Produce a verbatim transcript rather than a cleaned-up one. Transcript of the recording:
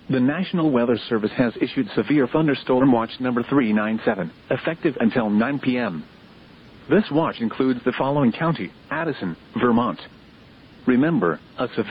The National Weather Service has issued Severe Thunderstorm Watch number three nine seven, effective until nine p m This watch includes the following county: Addison, Vermont. Remember, a severe